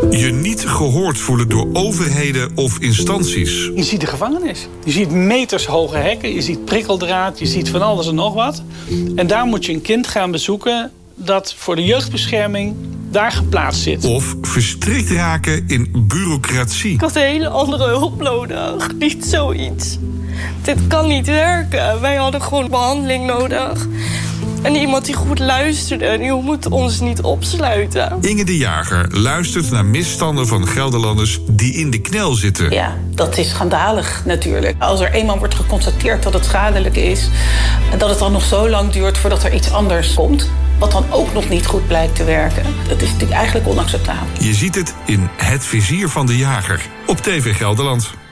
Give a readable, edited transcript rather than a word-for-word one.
Je niet gehoord voelen door overheden of instanties. Je ziet de gevangenis. Je ziet metershoge hekken, je ziet prikkeldraad, je ziet van alles en nog wat. En daar moet je een kind gaan bezoeken dat voor de jeugdbescherming daar geplaatst zit. Of verstrikt raken in bureaucratie. Ik had een hele andere hulp nodig, niet zoiets. Dit kan niet werken. Wij hadden gewoon behandeling nodig. En iemand die goed luisterde, die moet ons niet opsluiten. Inge de Jager luistert naar misstanden van Gelderlanders die in de knel zitten. Ja, dat is schandalig natuurlijk. Als er eenmaal wordt geconstateerd dat het schadelijk is, dat het dan nog zo lang duurt voordat er iets anders komt, wat dan ook nog niet goed blijkt te werken. Dat is natuurlijk eigenlijk onacceptabel. Je ziet het in Het Vizier van de Jager op TV Gelderland.